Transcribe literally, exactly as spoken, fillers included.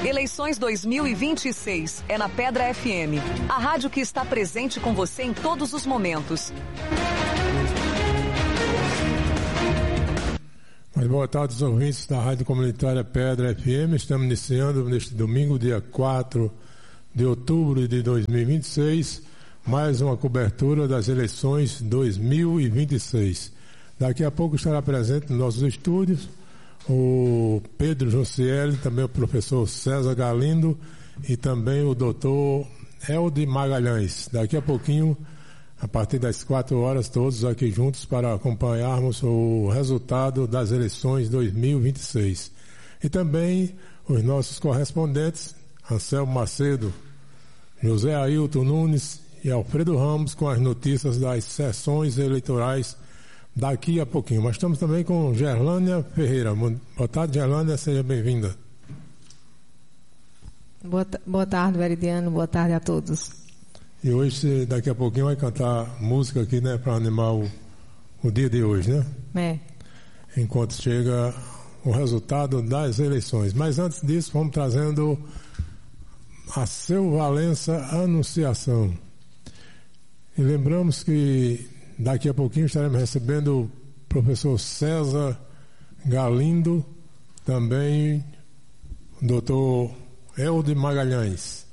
Eleições dois mil e vinte e seis é na Pedra F M, a rádio que está presente com você em todos os momentos. Mas boa tarde, os ouvintes da Rádio Comunitária Pedra F M. Estamos iniciando neste domingo, dia quatro de outubro de dois mil e vinte e seis, mais uma cobertura das eleições dois mil e vinte e seis. Daqui a pouco estará presente nos nossos estúdios o Pedro Josiel, também o professor César Galindo e também o doutor Eldi Magalhães. Daqui a pouquinho, a partir das quatro horas, todos aqui juntos para acompanharmos o resultado das eleições dois mil e vinte e seis. E também os nossos correspondentes, Anselmo Macedo, José Ailton Nunes e Alfredo Ramos, com as notícias das sessões eleitorais daqui a pouquinho. Mas estamos também com Gerlânia Ferreira. Boa tarde, Gerlânia, seja bem-vinda. Boa, boa tarde, Veridiano, boa tarde a todos. E hoje, daqui a pouquinho, vai cantar música aqui, né, para animar o, o dia de hoje, né? É. Enquanto chega o resultado das eleições. Mas antes disso, vamos trazendo a Seu Valença Anunciação. E lembramos que daqui a pouquinho estaremos recebendo o professor César Galindo, também o doutor Eldi Magalhães.